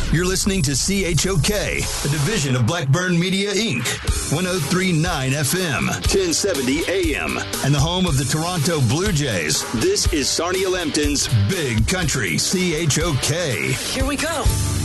You're listening to CHOK, a division of Blackburn Media, Inc., 103.9 FM, 1070 AM, and the home of the Toronto Blue Jays. This is Sarnia Lambton's Big Country CHOK. Here we go.